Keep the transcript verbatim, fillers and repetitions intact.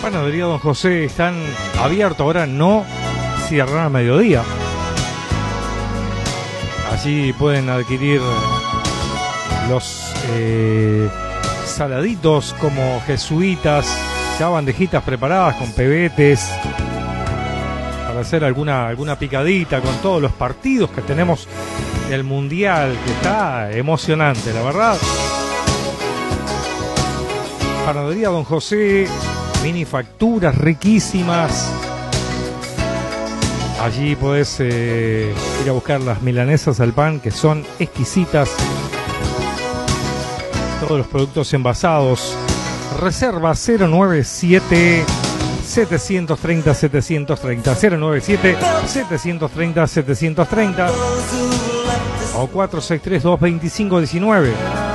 Panadería Don José están abiertos ahora, no cierran a mediodía. Allí pueden adquirir los eh, saladitos como jesuitas, ya bandejitas preparadas con pebetes para hacer alguna, alguna picadita con todos los partidos que tenemos del Mundial, que está emocionante, la verdad. Panadería Don José, mini facturas riquísimas. Allí podés eh, ir a buscar las milanesas al pan, que son exquisitas. Todos los productos envasados. Reserva cero nueve siete, setecientos treinta, setecientos treinta, cero nueve siete, setecientos treinta, setecientos treinta o cuatro seis tres, dos dos cinco uno nueve.